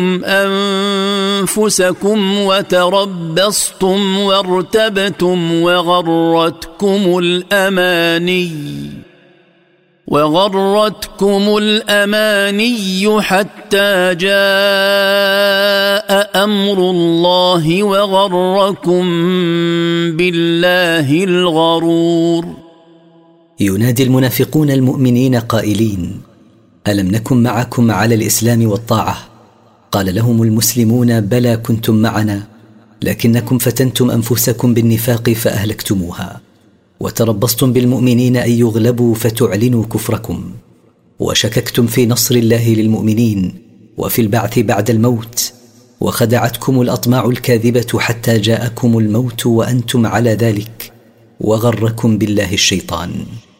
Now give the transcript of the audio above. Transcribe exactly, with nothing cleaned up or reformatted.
أنفسكم وتربصتم وارتبتم وغرتكم الأماني وغرتكم الأماني حتى جاء أمر الله وغركم بالله الغرور. ينادي المنافقون المؤمنين قائلين: ألم نكن معكم على الإسلام والطاعة؟ قال لهم المسلمون: بلى كنتم معنا، لكنكم فتنتم أنفسكم بالنفاق فأهلكتموها، وتربصتم بالمؤمنين أن يغلبوا فتعلنوا كفركم، وشككتم في نصر الله للمؤمنين وفي البعث بعد الموت، وخدعتكم الأطماع الكاذبة حتى جاءكم الموت وأنتم على ذلك، وغركم بالله الشيطان.